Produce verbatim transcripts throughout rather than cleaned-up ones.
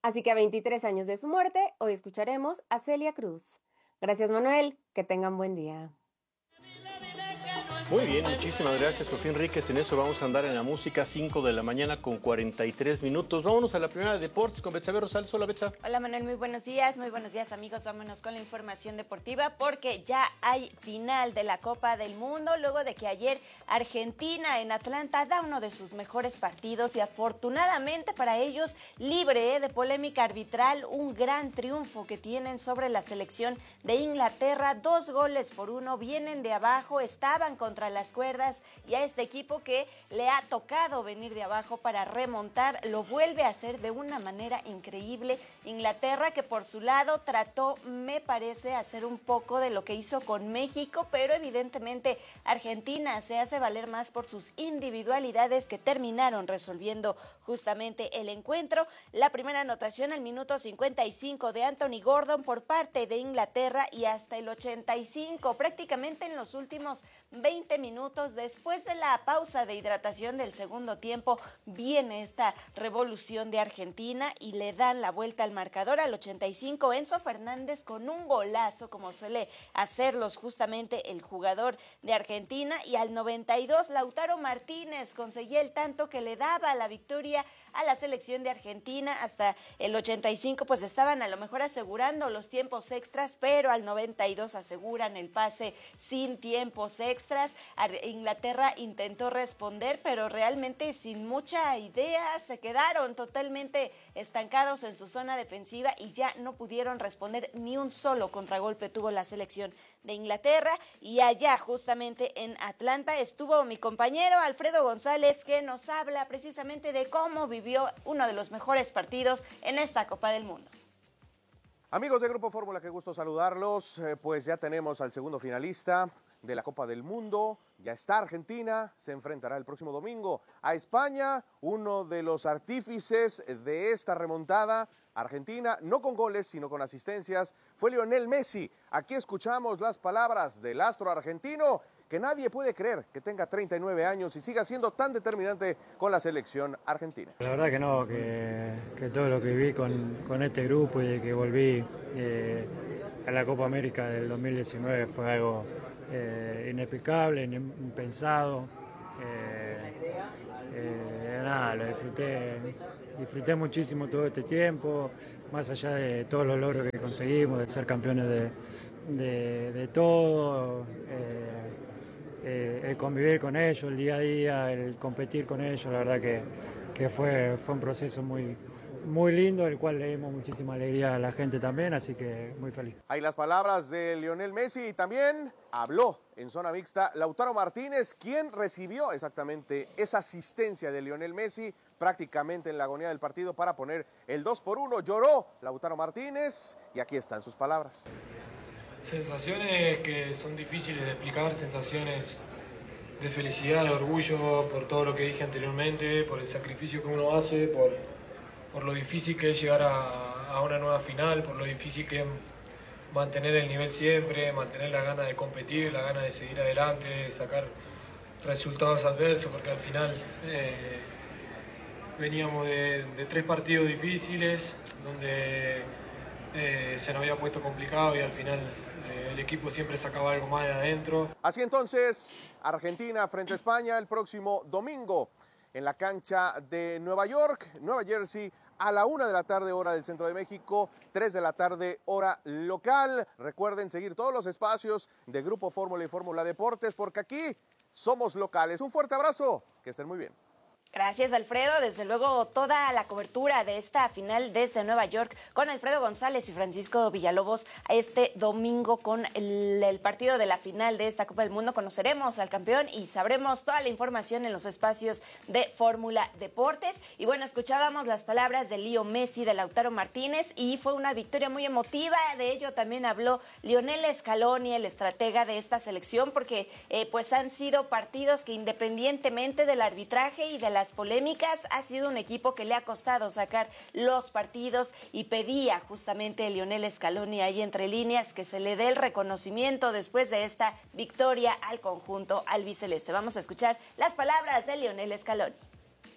Así que a veintitrés años de su muerte, hoy escucharemos a Celia Cruz. Gracias, Manuel. Que tengan buen día. Muy bien, muchísimas gracias, Sofía Enríquez. En eso vamos a andar en la música, cinco de la mañana con cuarenta y tres minutos. Vámonos a la primera de deportes con Betsabe Rosales. Hola, Betsa. Hola, Manuel, muy buenos días. Muy buenos días, amigos. Vámonos con la información deportiva porque ya hay final de la Copa del Mundo luego de que ayer Argentina en Atlanta da uno de sus mejores partidos y afortunadamente para ellos libre de polémica arbitral, un gran triunfo que tienen sobre la selección de Inglaterra. Dos goles por uno, vienen de abajo, estaban con contra las cuerdas y a este equipo que le ha tocado venir de abajo para remontar, lo vuelve a hacer de una manera increíble. Inglaterra que por su lado trató, me parece, hacer un poco de lo que hizo con México, pero evidentemente Argentina se hace valer más por sus individualidades que terminaron resolviendo justamente el encuentro. La primera anotación al minuto cincuenta y cinco de Anthony Gordon por parte de Inglaterra y hasta el ochenta y cinco, prácticamente en los últimos veinte minutos después de la pausa de hidratación del segundo tiempo, viene esta revolución de Argentina y le dan la vuelta al marcador. Al ochenta y cinco, Enzo Fernández con un golazo, como suele hacerlos justamente el jugador de Argentina, y al noventa y dos, Lautaro Martínez conseguía el tanto que le daba la victoria a la selección de Argentina. Hasta el ochenta y cinco pues estaban a lo mejor asegurando los tiempos extras, pero al noventa y dos aseguran el pase sin tiempos extras. Inglaterra intentó responder, pero realmente sin mucha idea, se quedaron totalmente estancados en su zona defensiva y ya no pudieron responder. Ni un solo contragolpe tuvo la selección de Inglaterra. Y allá justamente en Atlanta estuvo mi compañero Alfredo González, que nos habla precisamente de cómo vivió uno de los mejores partidos en esta Copa del Mundo. Amigos de Grupo Fórmula, qué gusto saludarlos. Eh, pues ya tenemos al segundo finalista de la Copa del Mundo. Ya está Argentina, se enfrentará el próximo domingo a España, uno de los artífices de esta remontada. Argentina, no con goles, sino con asistencias, fue Lionel Messi. Aquí escuchamos las palabras del astro argentino, que nadie puede creer que tenga treinta y nueve años y siga siendo tan determinante con la selección argentina. La verdad que no, que, que todo lo que viví con, con este grupo y de que volví eh, a la Copa América del dos mil diecinueve fue algo eh, inexplicable, impensado. Eh, eh, nada, lo disfruté, disfruté muchísimo todo este tiempo, más allá de todos los logros que conseguimos, de ser campeones de, de, de todo. Eh, Eh, el convivir con ellos, el día a día, el competir con ellos, la verdad que, que fue, fue un proceso muy, muy lindo, el cual le dimos muchísima alegría a la gente también, así que muy feliz. Hay las palabras de Lionel Messi y también habló en zona mixta Lautaro Martínez, quien recibió exactamente esa asistencia de Lionel Messi prácticamente en la agonía del partido para poner el dos por uno. Lloró Lautaro Martínez y aquí están sus palabras. Sensaciones que son difíciles de explicar, sensaciones de felicidad, de orgullo por todo lo que dije anteriormente, por el sacrificio que uno hace, por, por lo difícil que es llegar a, a una nueva final, por lo difícil que es mantener el nivel siempre, mantener la gana de competir, la gana de seguir adelante, sacar resultados adversos, porque al final eh, veníamos de, de tres partidos difíciles, donde eh, se nos había puesto complicado y al final el equipo siempre sacaba algo más de adentro. Así entonces, Argentina frente a España el próximo domingo en la cancha de Nueva York, Nueva Jersey, a la una de la tarde, hora del centro de México, tres de la tarde, hora local. Recuerden seguir todos los espacios de Grupo Fórmula y Fórmula Deportes, porque aquí somos locales. Un fuerte abrazo, que estén muy bien. Gracias, Alfredo. Desde luego, toda la cobertura de esta final desde Nueva York con Alfredo González y Francisco Villalobos este domingo con el, el partido de la final de esta Copa del Mundo. Conoceremos al campeón y sabremos toda la información en los espacios de Fórmula Deportes. Y bueno, escuchábamos las palabras de Leo Messi, de Lautaro Martínez, y fue una victoria muy emotiva. De ello también habló Lionel Scaloni, el estratega de esta selección, porque eh, pues han sido partidos que, independientemente del arbitraje y de las polémicas, ha sido un equipo que le ha costado sacar los partidos, y pedía justamente Lionel Scaloni ahí entre líneas que se le dé el reconocimiento después de esta victoria al conjunto albiceleste. Vamos a escuchar las palabras de Lionel Scaloni.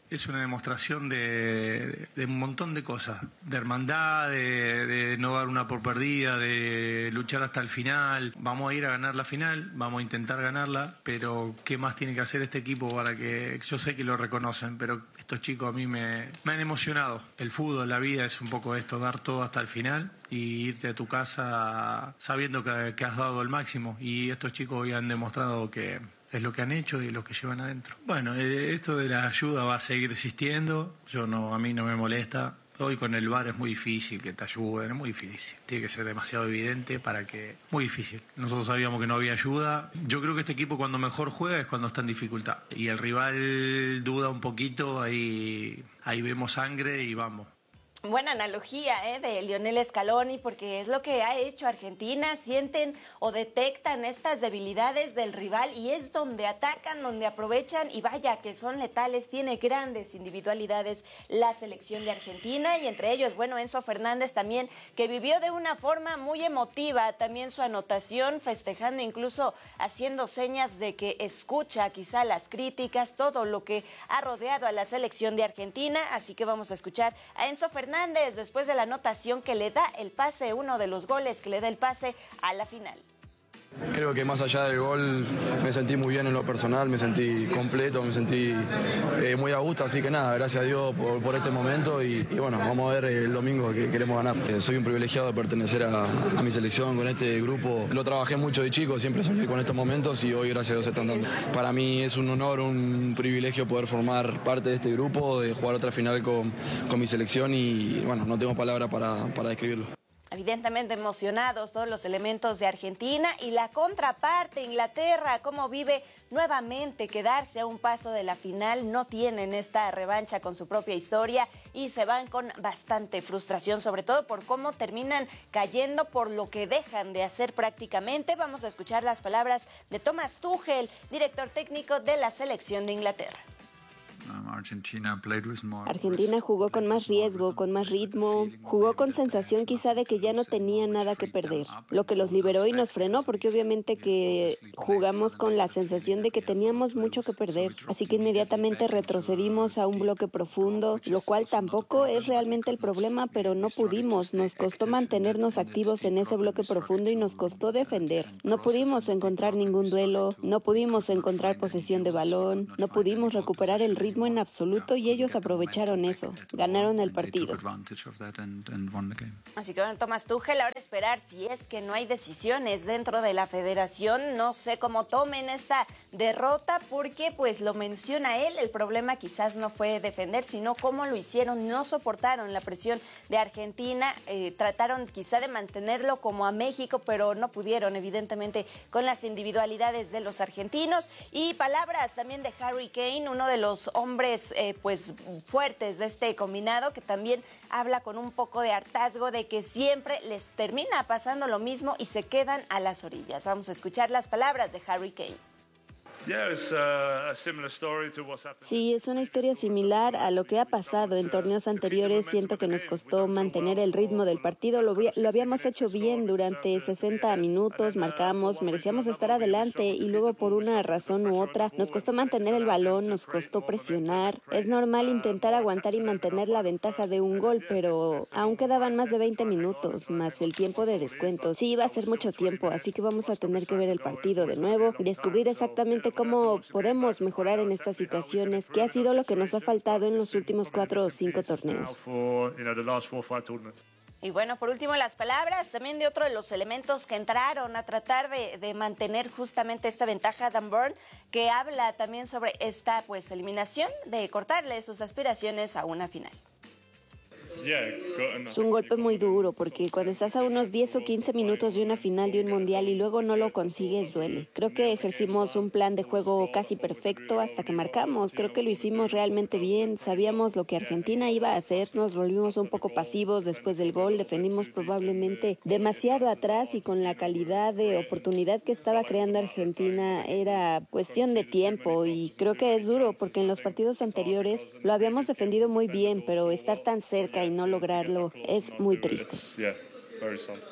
es una demostración de, de un montón de cosas, de hermandad, de, de no dar una por perdida, de luchar hasta el final. Vamos a ir a ganar la final, vamos a intentar ganarla, pero ¿qué más tiene que hacer este equipo para que, yo sé que lo reconocen, pero estos chicos a mí me, me han emocionado. El fútbol, la vida es un poco esto, dar todo hasta el final y irte a tu casa sabiendo que, que has dado el máximo, y estos chicos hoy han demostrado que es lo que han hecho y lo que llevan adentro. Bueno, esto de la ayuda va a seguir existiendo. Yo no, a mí no me molesta. Hoy con el V A R es muy difícil que te ayuden, es muy difícil. Tiene que ser demasiado evidente para que... Muy difícil. Nosotros sabíamos que no había ayuda. Yo creo que este equipo cuando mejor juega es cuando está en dificultad. Y el rival duda un poquito, ahí, ahí vemos sangre y vamos. Buena analogía ¿eh? de Lionel Scaloni, porque es lo que ha hecho Argentina. Sienten o detectan estas debilidades del rival y es donde atacan, donde aprovechan, y vaya que son letales. Tiene grandes individualidades la selección de Argentina, y entre ellos, bueno, Enzo Fernández también, que vivió de una forma muy emotiva también su anotación, festejando, incluso haciendo señas de que escucha quizá las críticas, todo lo que ha rodeado a la selección de Argentina. Así que vamos a escuchar a Enzo Fernández Fernández después de la anotación que le da el pase, uno de los goles que le da el pase a la final. Creo que más allá del gol me sentí muy bien en lo personal, me sentí completo, me sentí eh, muy a gusto, así que nada, gracias a Dios por, por este momento y, y bueno, vamos a ver el domingo que queremos ganar. Eh, soy un privilegiado de pertenecer a, a mi selección con este grupo. Lo trabajé mucho de chico, siempre soñé con estos momentos y hoy gracias a Dios se están dando. Para mí es un honor, un privilegio poder formar parte de este grupo, de jugar otra final con, con mi selección y bueno, no tengo palabras para, para describirlo. Evidentemente emocionados todos los elementos de Argentina, y la contraparte, Inglaterra, cómo vive nuevamente quedarse a un paso de la final. No tienen esta revancha con su propia historia y se van con bastante frustración, sobre todo por cómo terminan cayendo, por lo que dejan de hacer prácticamente. Vamos a escuchar las palabras de Thomas Tuchel, director técnico de la selección de Inglaterra. Argentina jugó con más riesgo, con más ritmo, jugó con sensación quizá de que ya no tenía nada que perder, lo que los liberó y nos frenó, porque obviamente que jugamos con la sensación de que teníamos mucho que perder, así que inmediatamente retrocedimos a un bloque profundo, lo cual tampoco es realmente el problema, pero no pudimos, nos costó mantenernos activos en ese bloque profundo y nos costó defender. No pudimos encontrar ningún duelo, no pudimos encontrar posesión de balón, no pudimos recuperar el ritmo en absoluto, y ellos aprovecharon eso, ganaron el partido. Así que bueno, Thomas Tuchel, ahora esperar si es que no hay decisiones dentro de la federación. No sé cómo tomen esta derrota, porque pues lo menciona él, el problema quizás no fue defender, sino cómo lo hicieron. No soportaron la presión de Argentina, eh, trataron quizá de mantenerlo como a México, pero no pudieron, evidentemente, con las individualidades de los argentinos. Y palabras también de Harry Kane, uno de los hombres eh, pues fuertes de este combinado, que también habla con un poco de hartazgo de que siempre les termina pasando lo mismo y se quedan a las orillas. Vamos a escuchar las palabras de Harry Kane. Sí, es una historia similar a lo que ha pasado en torneos anteriores. Siento que nos costó mantener el ritmo del partido. Lo, lo habíamos hecho bien durante sesenta minutos, marcamos, merecíamos estar adelante y luego por una razón u otra nos costó mantener el balón, nos costó presionar. Es normal intentar aguantar y mantener la ventaja de un gol, pero aún quedaban más de veinte minutos, más el tiempo de descuento. Sí, va a ser mucho tiempo, así que vamos a tener que ver el partido de nuevo, descubrir exactamente cómo podemos mejorar en estas situaciones, que ha sido lo que nos ha faltado en los últimos cuatro o cinco torneos. Y bueno, por último, las palabras también de otro de los elementos que entraron a tratar de, de mantener justamente esta ventaja, Dan Burn, que habla también sobre esta pues eliminación, de cortarle sus aspiraciones a una final. Es un golpe muy duro, porque cuando estás a unos diez o quince minutos de una final de un mundial y luego no lo consigues, duele. Creo que ejercimos un plan de juego casi perfecto hasta que marcamos. Creo que lo hicimos realmente bien. Sabíamos lo que Argentina iba a hacer. Nos volvimos un poco pasivos después del gol. Defendimos probablemente demasiado atrás, y con la calidad de oportunidad que estaba creando Argentina era cuestión de tiempo, y creo que es duro porque en los partidos anteriores lo habíamos defendido muy bien, pero estar tan cerca y no lograrlo es muy triste.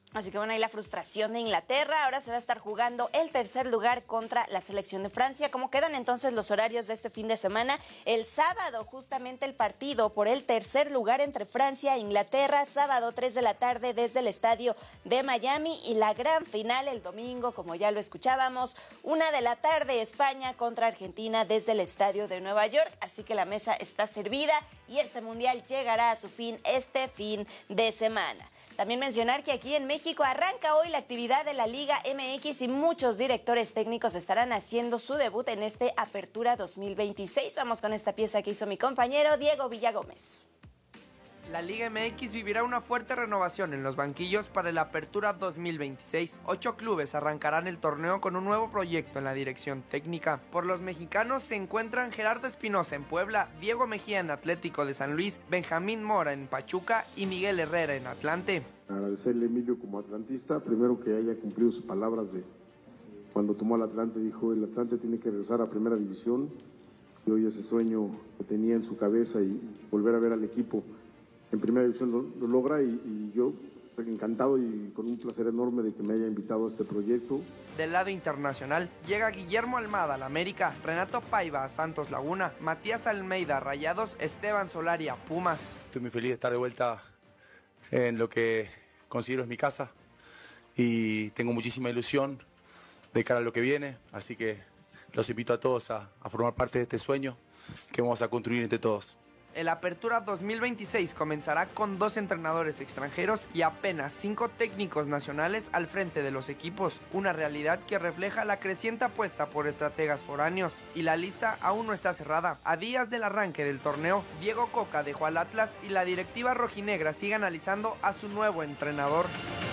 Así que bueno, ahí la frustración de Inglaterra. Ahora se va a estar jugando el tercer lugar contra la selección de Francia. ¿Cómo quedan entonces los horarios de este fin de semana? El sábado, justamente el partido por el tercer lugar entre Francia e Inglaterra. Sábado, tres de la tarde desde el estadio de Miami. Y la gran final el domingo, como ya lo escuchábamos, una de la tarde, España contra Argentina desde el estadio de Nueva York. Así que la mesa está servida y este mundial llegará a su fin este fin de semana. También mencionar que aquí en México arranca hoy la actividad de la Liga M X y muchos directores técnicos estarán haciendo su debut en este Apertura dos mil veintiséis. Vamos con esta pieza que hizo mi compañero Diego Villagómez. La Liga M X vivirá una fuerte renovación en los banquillos para la Apertura dos mil veintiséis. Ocho clubes arrancarán el torneo con un nuevo proyecto en la dirección técnica. Por los mexicanos se encuentran Gerardo Espinosa en Puebla, Diego Mejía en Atlético de San Luis, Benjamín Mora en Pachuca y Miguel Herrera en Atlante. Agradecerle a Emilio como atlantista, primero que haya cumplido sus palabras de cuando tomó al Atlante, dijo el Atlante tiene que regresar a primera división, y hoy ese sueño que tenía en su cabeza y volver a ver al equipo en primera división lo, lo logra y, y yo estoy encantado y con un placer enorme de que me haya invitado a este proyecto. Del lado internacional llega Guillermo Almada al América, Renato Paiva a Santos Laguna, Matías Almeida a Rayados, Esteban Solari a Pumas. Estoy muy feliz de estar de vuelta en lo que considero es mi casa y tengo muchísima ilusión de cara a lo que viene, así que los invito a todos a, a formar parte de este sueño que vamos a construir entre todos. El Apertura dos mil veintiséis comenzará con dos entrenadores extranjeros y apenas cinco técnicos nacionales al frente de los equipos, una realidad que refleja la creciente apuesta por estrategas foráneos. Y la lista aún no está cerrada. A días del arranque del torneo, Diego Coca dejó al Atlas y la directiva rojinegra sigue analizando a su nuevo entrenador.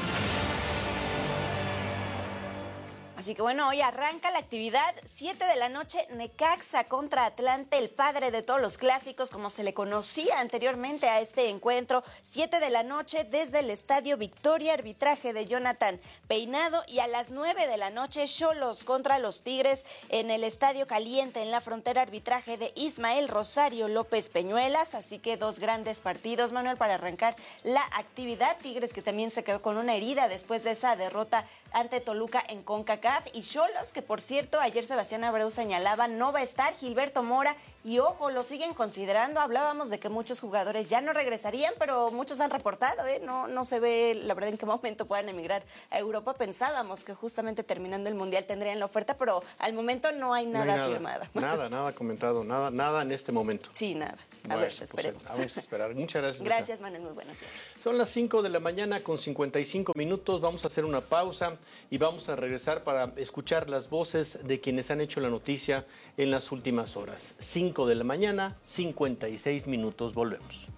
Así que bueno, hoy arranca la actividad, siete de la noche, Necaxa contra Atlante, el padre de todos los clásicos, como se le conocía anteriormente a este encuentro. siete de la noche desde el Estadio Victoria, arbitraje de Jonathan Peinado. Y a las nueve de la noche, Xolos contra los Tigres en el Estadio Caliente, en la frontera, arbitraje de Ismael Rosario López Peñuelas. Así que dos grandes partidos, Manuel, para arrancar la actividad. Tigres que también se quedó con una herida después de esa derrota ante Toluca en CONCACAF. Y Xolos, que por cierto, ayer Sebastián Abreu señalaba, no va a estar Gilberto Mora. Y ojo, lo siguen considerando. Hablábamos de que muchos jugadores ya no regresarían, pero muchos han reportado, ¿eh? No, no se ve, la verdad, en qué momento puedan emigrar a Europa. Pensábamos que justamente terminando el Mundial tendrían la oferta, pero al momento no hay nada, no hay nada firmado. Nada, nada comentado, nada, nada en este momento. Sí, nada. A bueno, ver, esperemos. Pues, vamos a esperar. Muchas gracias. Gracias, Manuel. Muy buenos días. Son las cinco de la mañana con cincuenta y cinco minutos. Vamos a hacer una pausa y vamos a regresar para escuchar las voces de quienes han hecho la noticia en las últimas horas. cinco de la mañana, cincuenta y seis minutos. Volvemos.